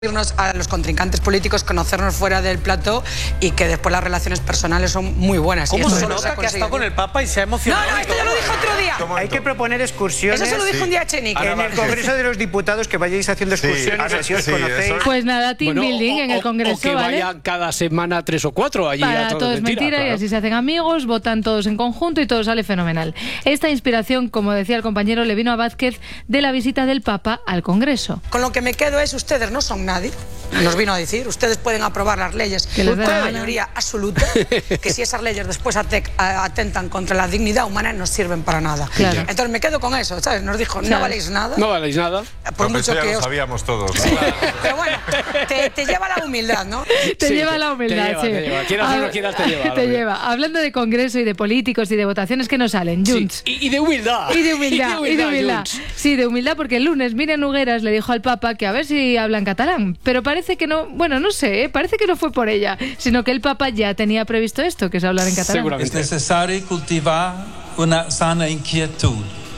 irnos a los contrincantes políticos, conocernos fuera del plató y que después las relaciones personales son muy buenas. ¿Cómo se nota que ha estado con el Papa y se ha emocionado? No, esto ya lo dijo otro día. Hay que proponer excursiones. Eso se lo dijo un día Echenique. En el Congreso de los Diputados, que vayáis haciendo excursiones, así os conocéis. Pues nada, team building en el Congreso, o que vayan cada semana 3 o 4 allí. Para todo es mentira, claro. Y así se hacen amigos, votan todos en conjunto y todo sale fenomenal. Esta inspiración, como decía el compañero, le vino a Vázquez de la visita del Papa al Congreso. Con lo que me quedo es, ustedes no son nadie. Nos vino a decir, ustedes pueden aprobar las leyes por mayoría absoluta, que si esas leyes después atentan contra la dignidad humana no sirven para nada. Claro. Entonces me quedo con eso, ¿sabes? Nos dijo, no valéis nada. No valéis nada. Por mucho que lo sabíamos todos, ¿no? Pero bueno, te lleva la humildad, ¿no? Te lleva la humildad, sí. Te lleva. Quieras o no quieras, te lleva. Te lleva. Hablando de Congreso y de políticos y de votaciones que no salen, Junts. Sí. Y de humildad. Y de humildad. Y de humildad. Sí, de humildad, porque el lunes Míriam Nogueras le dijo al Papa que a ver si hablan catalán. Pero parece que no, bueno, no sé, parece que no fue por ella, sino que el Papa ya tenía previsto esto, que es hablar en catalán. Es necesario cultivar una sana inquietud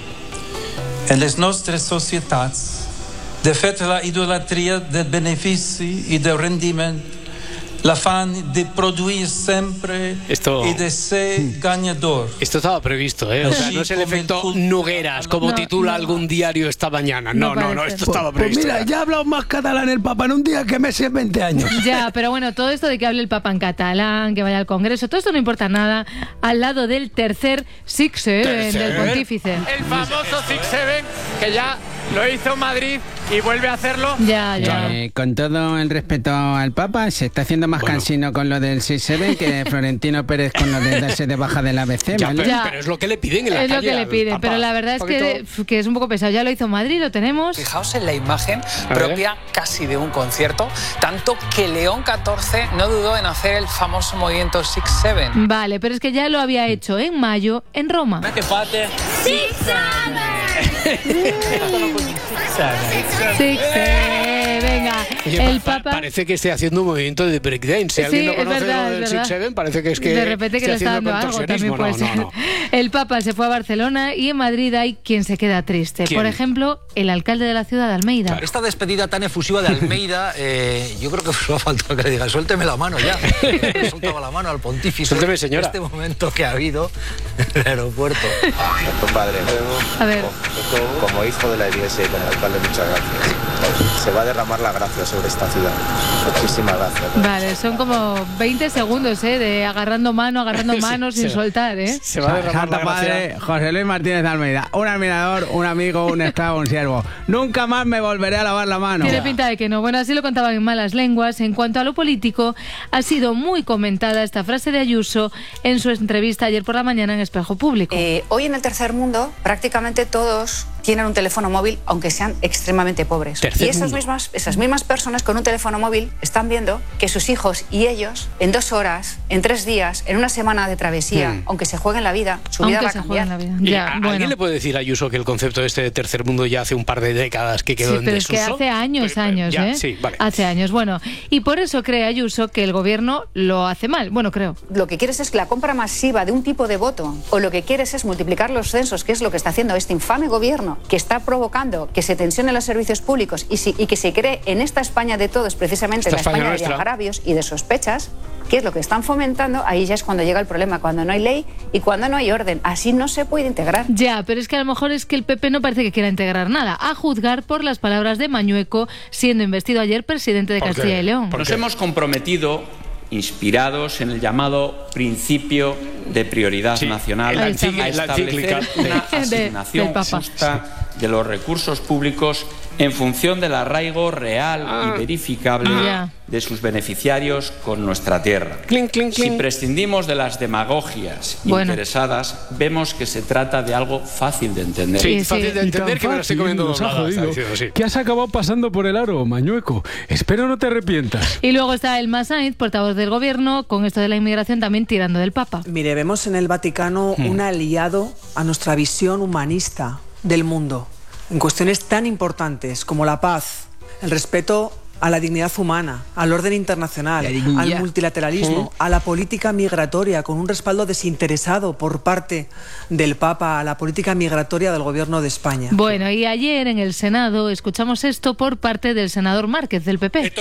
en las nuestras sociedades de fet la idolatría del beneficio y del rendimiento, el afán de producir siempre y de ser ganador. Esto estaba previsto, ¿eh? O sea, no es el efecto Nogueras, como titula algún diario esta mañana. No, esto estaba previsto. Pues mira, ya ha hablado más catalán el Papa en un día que Messi en 20 años. Ya, pero bueno, todo esto de que hable el Papa en catalán, que vaya al Congreso, todo esto no importa nada al lado del tercer Six Seven del pontífice. El famoso Six Seven, que ya lo hizo en Madrid y vuelve a hacerlo. Ya. Con todo el respeto al Papa, se está haciendo más cansino con lo del 6-7 que Florentino Pérez con lo de darse de baja del ABC. Pero es lo que le piden en la calle. Es lo que le piden, pero la verdad es que es un poco pesado. Ya lo hizo Madrid, lo tenemos. Fijaos en la imagen propia casi de un concierto, tanto que León XIV no dudó en hacer el famoso movimiento 6-7. Vale, pero es que ya lo había hecho en mayo en Roma. Venga, el Papa parece que esté haciendo un movimiento de breakdance. Si alguien no conoce lo del 6-7, parece que es que de repente que le está dando algo, también puede ser. El Papa se fue a Barcelona y en Madrid hay quien se queda triste. ¿Quién? Por ejemplo, el alcalde de la ciudad de Almeida. Claro, esta despedida tan efusiva de Almeida, yo creo que solo ha faltado que le diga, suélteme la mano ya. Le soltaba la mano al pontífice. Suélteme, señora. Este momento que ha habido en el aeropuerto. Padre, a ver. como hijo de la iglesia y como alcalde, muchas gracias. Se va a derramar la gracia sobre esta ciudad. Muchísimas gracias. Vale, son como 20 segundos, de agarrando manos sin soltar, Se va a derramar la gracia. Padre José Luis Martínez de Almeida, un admirador, un amigo, un esclavo, un siervo. Nunca más me volveré a lavar la mano. Tiene pinta de que no. Bueno, así lo contaban en malas lenguas. En cuanto a lo político, ha sido muy comentada esta frase de Ayuso en su entrevista ayer por la mañana en Espejo Público. Hoy en el tercer mundo prácticamente todos tienen un teléfono móvil, aunque sean extremadamente pobres. Y esas mismas personas con un teléfono móvil están viendo que sus hijos y ellos, en 2 horas, en 3 días, en una semana de travesía, aunque se jueguen la vida, su vida va a cambiar. ¿Alguien le puede decir a Ayuso que el concepto de este tercer mundo ya hace un par de décadas que quedó en desuso? Pero es que hace años, Sí, vale. Hace años. Bueno, y por eso cree Ayuso que el gobierno lo hace mal. Bueno, creo. Lo que quieres es la compra masiva de un tipo de voto, o lo que quieres es multiplicar los censos, que es lo que está haciendo este infame gobierno, que está provocando que se tensionen los servicios públicos y que se cree en esta España de todos, precisamente la España de agravios y de sospechas, que es lo que están fomentando. Ahí ya es cuando llega el problema, cuando no hay ley y cuando no hay orden. Así no se puede integrar. Ya, pero es que a lo mejor es que el PP no parece que quiera integrar nada, a juzgar por las palabras de Mañueco, siendo investido ayer presidente de Castilla y León. Nos hemos comprometido, inspirados en el llamado principio de prioridad nacional, a establecer una asignación justa de los recursos públicos en función del arraigo real y verificable de sus beneficiarios con nuestra tierra. Si prescindimos de las demagogias interesadas, vemos que se trata de algo fácil de entender. Sí, fácil de entender, que me lo estoy comiendo doblada. ¿Qué has acabado pasando por el aro, Mañueco? Espero no te arrepientas. Y luego está Elma Sainz, portavoz del gobierno, con esto de la inmigración también tirando del Papa. Mire, vemos en el Vaticano un aliado a nuestra visión humanista del mundo, en cuestiones tan importantes como la paz, el respeto a la dignidad humana, al orden internacional, al multilateralismo, a la política migratoria, con un respaldo desinteresado por parte del Papa a la política migratoria del Gobierno de España. Bueno, y ayer en el Senado escuchamos esto por parte del senador Márquez, del PP.